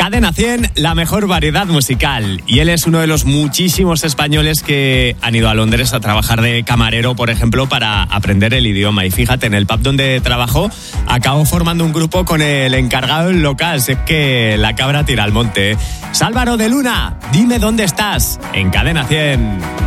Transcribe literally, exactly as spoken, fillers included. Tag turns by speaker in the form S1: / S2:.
S1: Cadena cien, la mejor variedad musical. Y él es uno de los muchísimos españoles que han ido a Londres a trabajar de camarero, por ejemplo, para aprender el idioma. Y fíjate, en el pub donde trabajó, acabó formando un grupo con el encargado del local. Sé que la cabra tira al monte. Álvaro de Luna, dime dónde estás, en Cadena cien.